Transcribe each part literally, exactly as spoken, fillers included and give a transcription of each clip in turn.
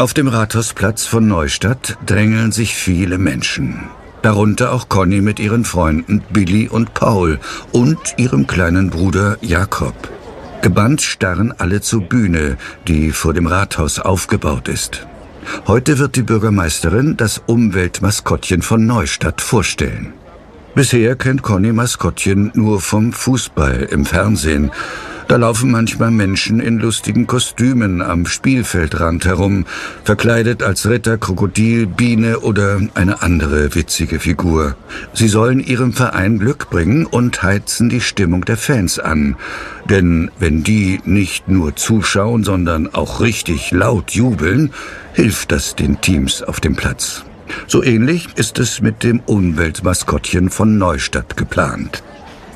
Auf dem Rathausplatz von Neustadt drängeln sich viele Menschen. Darunter auch Conny mit ihren Freunden Billy und Paul und ihrem kleinen Bruder Jakob. Gebannt starren alle zur Bühne, die vor dem Rathaus aufgebaut ist. Heute wird die Bürgermeisterin das Umweltmaskottchen von Neustadt vorstellen. Bisher kennt Conny Maskottchen nur vom Fußball im Fernsehen. Da laufen manchmal Menschen in lustigen Kostümen am Spielfeldrand herum, verkleidet als Ritter, Krokodil, Biene oder eine andere witzige Figur. Sie sollen ihrem Verein Glück bringen und heizen die Stimmung der Fans an. Denn wenn die nicht nur zuschauen, sondern auch richtig laut jubeln, hilft das den Teams auf dem Platz. So ähnlich ist es mit dem Umweltmaskottchen von Neustadt geplant.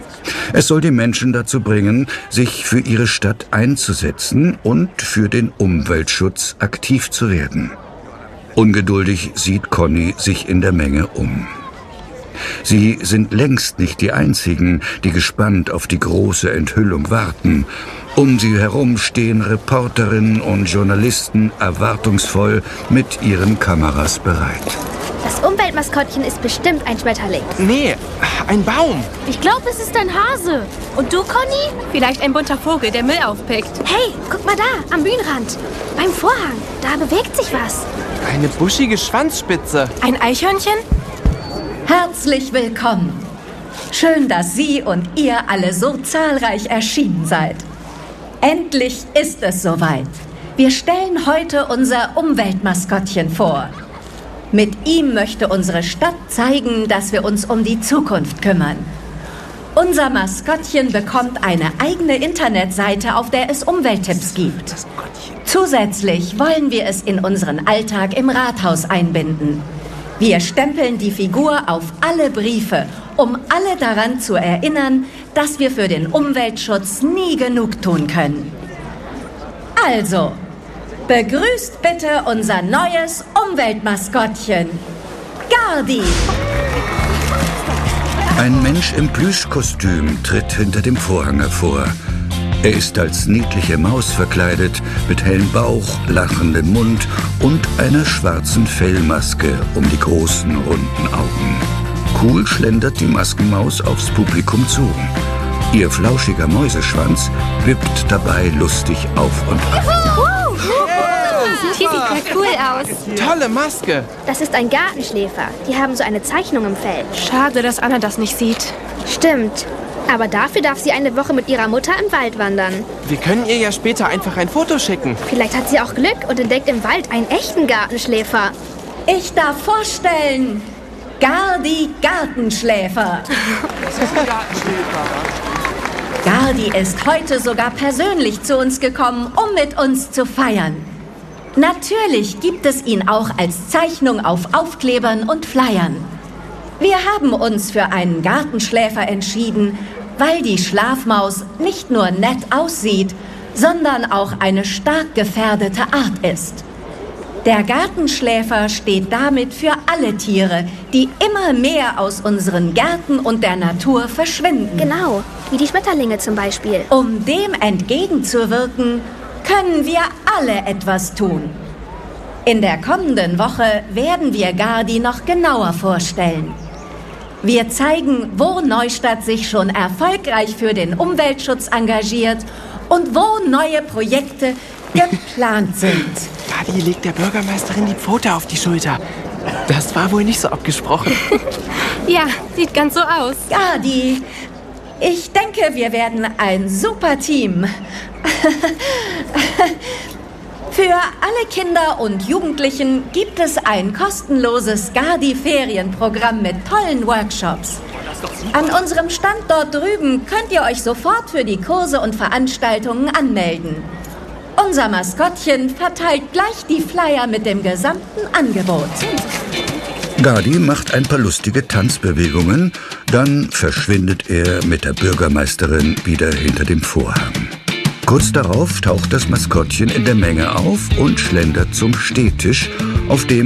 Es soll die Menschen dazu bringen, sich für ihre Stadt einzusetzen und für den Umweltschutz aktiv zu werden. Ungeduldig sieht Conny sich in der Menge um. Sie sind längst nicht die Einzigen, die gespannt auf die große Enthüllung warten. Um sie herum stehen Reporterinnen und Journalisten erwartungsvoll mit ihren Kameras bereit. Das Umweltmaskottchen ist bestimmt ein Schmetterling. Nee, ein Baum. Ich glaube, es ist ein Hase. Und du, Conny? Vielleicht ein bunter Vogel, der Müll aufpickt. Hey, guck mal da, am Bühnenrand. Beim Vorhang, da bewegt sich was. Eine buschige Schwanzspitze. Ein Eichhörnchen? Herzlich willkommen. Schön, dass Sie und ihr alle so zahlreich erschienen seid. Endlich ist es soweit. Wir stellen heute unser Umweltmaskottchen vor. Mit ihm möchte unsere Stadt zeigen, dass wir uns um die Zukunft kümmern. Unser Maskottchen bekommt eine eigene Internetseite, auf der es Umwelttipps gibt. Zusätzlich wollen wir es in unseren Alltag im Rathaus einbinden. Wir stempeln die Figur auf alle Briefe, um alle daran zu erinnern, dass wir für den Umweltschutz nie genug tun können. Also, begrüßt bitte unser neues Umweltmaskottchen, Gardi. Ein Mensch im Plüschkostüm tritt hinter dem Vorhang hervor. Er ist als niedliche Maus verkleidet, mit hellem Bauch, lachendem Mund und einer schwarzen Fellmaske um die großen, runden Augen. Cool schlendert die Maskenmaus aufs Publikum zu. Ihr flauschiger Mäuseschwanz wippt dabei lustig auf und ab. Die sieht ja cool aus. Tolle Maske. Das ist ein Gartenschläfer. Die haben so eine Zeichnung im Fell. Schade, dass Anna das nicht sieht. Stimmt. Aber dafür darf sie eine Woche mit ihrer Mutter im Wald wandern. Wir können ihr ja später einfach ein Foto schicken. Vielleicht hat sie auch Glück und entdeckt im Wald einen echten Gartenschläfer. Ich darf vorstellen, Gardi Gartenschläfer. Gardi ist heute sogar persönlich zu uns gekommen, um mit uns zu feiern. Natürlich gibt es ihn auch als Zeichnung auf Aufklebern und Flyern. Wir haben uns für einen Gartenschläfer entschieden, weil die Schlafmaus nicht nur nett aussieht, sondern auch eine stark gefährdete Art ist. Der Gartenschläfer steht damit für alle Tiere, die immer mehr aus unseren Gärten und der Natur verschwinden. Genau, wie die Schmetterlinge zum Beispiel. Um dem entgegenzuwirken, können wir alle etwas tun. In der kommenden Woche werden wir Gardi noch genauer vorstellen. Wir zeigen, wo Neustadt sich schon erfolgreich für den Umweltschutz engagiert und wo neue Projekte geplant sind. Gardi legt der Bürgermeisterin die Pfote auf die Schulter. Das war wohl nicht so abgesprochen. Ja, sieht ganz so aus. Gardi, ich denke, wir werden ein super Team. Für alle Kinder und Jugendlichen gibt es ein kostenloses Gardi-Ferienprogramm mit tollen Workshops. An unserem Stand dort drüben könnt ihr euch sofort für die Kurse und Veranstaltungen anmelden. Unser Maskottchen verteilt gleich die Flyer mit dem gesamten Angebot. Gardi macht ein paar lustige Tanzbewegungen, dann verschwindet er mit der Bürgermeisterin wieder hinter dem Vorhang. Kurz darauf taucht das Maskottchen in der Menge auf und schlendert zum Stehtisch, auf dem